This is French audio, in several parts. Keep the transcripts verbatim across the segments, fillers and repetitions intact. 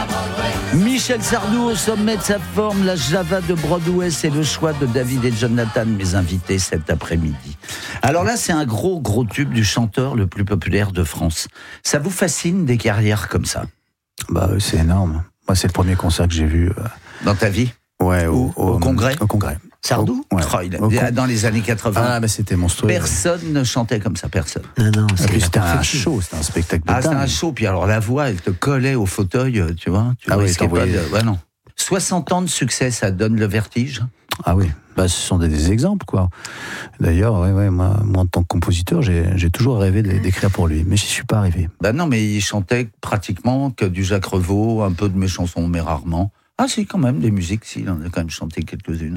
Michel Sardou au sommet de sa forme, la Java de Broadway, c'est le choix de David et Jonathan, mes invités cet après-midi. Alors là, c'est un gros, gros tube du chanteur le plus populaire de France. Ça vous fascine des carrières comme ça ? Bah, c'est énorme. Moi, c'est le premier concert que j'ai vu. Euh... Dans ta vie ? Ouais, au, au, au, au congrès. Au congrès. Sardou au, ouais. oh, il a, Dans les années quatre-vingts. Ah, bah c'était monstrueux. Personne ne chantait comme ça, personne. Non, non, c'est c'était un show, c'était un spectacle de Ah, dingue. c'était un show, puis alors la voix, elle te collait au fauteuil, tu vois. Tu ah oui, pas de... ouais, non. soixante ans de succès, ça donne le vertige. Ah oui, bah, ce sont des, des exemples, quoi. D'ailleurs, ouais, ouais, moi, moi, en tant que compositeur, j'ai, j'ai toujours rêvé d'écrire pour lui, mais j'y suis pas arrivé. Bah non, mais il chantait pratiquement que du Jacques Revaux, un peu de mes chansons, mais rarement. Ah si, quand même, des musiques, si, il en a quand même chanté quelques-unes.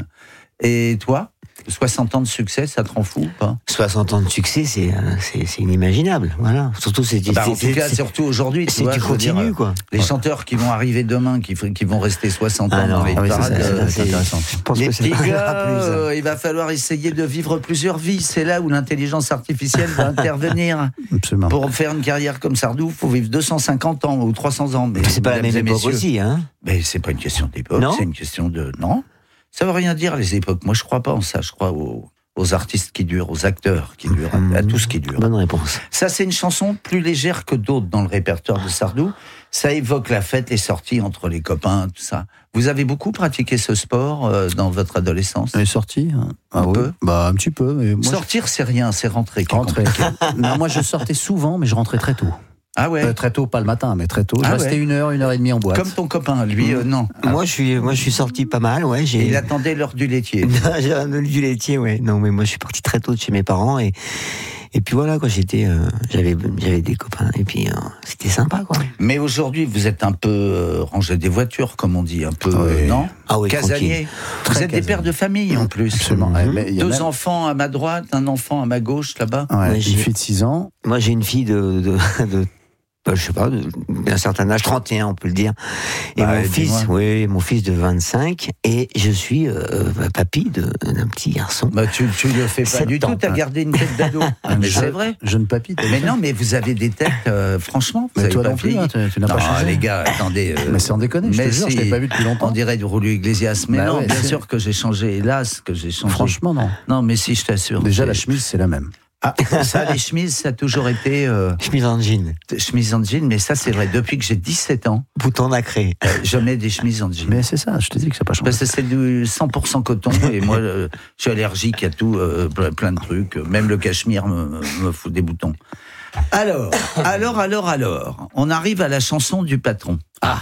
Et toi, soixante ans de succès, ça te rend fou ou pas ? soixante ans de succès, c'est, c'est, c'est inimaginable, voilà. Surtout, c'est... Bah, c'est en tout c'est, cas, c'est, surtout aujourd'hui, tu c'est vois, du continu, dire, quoi. Les ouais. chanteurs qui vont arriver demain, qui, qui vont rester soixante ans ah non, dans les ah oui, parades, c'est, euh, c'est, c'est intéressant. Je pense les que petits c'est gars, plus, euh, il va falloir essayer de vivre plusieurs vies. C'est là où l'intelligence artificielle va intervenir. Absolument. Pour faire une carrière comme Sardou, il faut vivre deux cent cinquante ans ou trois cents ans. Mais c'est pas la même époque aussi, hein ? Mais c'est pas une question d'époque, non c'est une question de... Non, ça veut rien dire, les époques. Moi, je crois pas en ça. Je crois aux, aux artistes qui durent, aux acteurs qui durent, mmh. à tout ce qui dure. Bonne réponse. Ça, c'est une chanson plus légère que d'autres dans le répertoire de Sardou. Ça évoque la fête, les sorties entre les copains, tout ça. Vous avez beaucoup pratiqué ce sport euh, dans votre adolescence ? Les sorties hein. Un ah, peu oui. Bah, un petit peu. Mais moi, sortir, c'est rien, c'est rentrer. Rentrer. Non, moi, je sortais souvent, mais je rentrais très tôt. Ah ouais. Euh, très tôt, pas le matin, mais très tôt. Je ah restais ouais. une heure, une heure et demie en boîte. Comme ton copain, lui, euh, non. Ah. Moi, je suis, moi, je suis sorti pas mal, ouais. J'ai... Et il attendait l'heure du laitier. J'ai l'heure du laitier, ouais. Non, mais moi, je suis parti très tôt de chez mes parents et et puis voilà, quoi. J'étais, euh, j'avais, j'avais des copains et puis euh, c'était sympa, quoi. Mais aujourd'hui, vous êtes un peu euh, rangé des voitures, comme on dit, un peu, oui. euh, non ? Ah oui, casanier. Vous êtes casanier. Des pères de famille en plus. Absolument. Mmh. Ouais, Deux même... enfants à ma droite, un enfant à ma gauche, là-bas. Ouais, une fille de six ans. Moi, j'ai une fille de, de, de bah, je sais pas, d'un certain âge, trente et un, on peut le dire. Et bah, mon fils, oui, mon fils de vingt-cinq, et je suis euh, papy de, d'un petit garçon. Bah, tu, tu le fais pas du tout, t'as gardé une tête d'ado. Ah, mais c'est vrai. Jeune papy. Mais non, mais vous avez des têtes, euh, franchement. Vous mais avez toi pas non plus, hein, tu, tu n'as non, pas changé. Les gars, attendez. Euh, mais sans déconner, je te jure, je l'ai pas vu depuis longtemps. On dirait du Julio Iglesias, mais bah non, ouais, bien c'est... sûr que j'ai changé, hélas, que j'ai changé. Franchement, non. Non, mais si, je t'assure. Déjà, la chemise, c'est la même. Ah, ça, les chemises, ça a toujours été... Euh, chemise en jean. Chemise en jean, mais ça, c'est vrai. Depuis que j'ai dix-sept ans... Bouton nacré. Euh, je mets des chemises en jean. Mais c'est ça, je te dis que ça n'a pas changé. Parce que c'est du cent pour cent coton, et moi, euh, je suis allergique à tout, euh, plein de trucs. Même le cachemire me, me fout des boutons. Alors, alors, alors, alors, on arrive à la chanson du patron. Ah.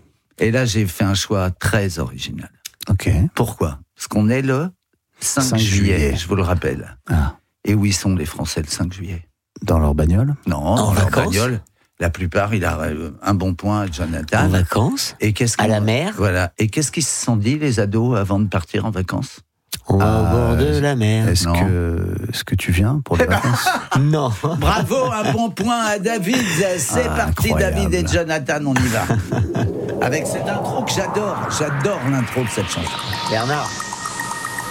Et là, j'ai fait un choix très original. Ok. Pourquoi ? Parce qu'on est le cinq juillet, je vous le rappelle. Ah. Et où ils sont les Français le cinq juillet ? Dans leur bagnole ? Non, en dans vacances. leur bagnole. La plupart, il a un bon point à Jonathan. En vacances ? Et qu'est-ce à la mer ? Voilà. Et qu'est-ce qu'ils se sont dit, les ados, avant de partir en vacances ? Au ah, bord de la mer. Est-ce que, est-ce que tu viens pour les vacances ? Non. Bravo, un bon point à David. C'est ah, parti, incroyable. David et Jonathan, on y va. Avec cette intro que j'adore. J'adore l'intro de cette chanson. Bernard.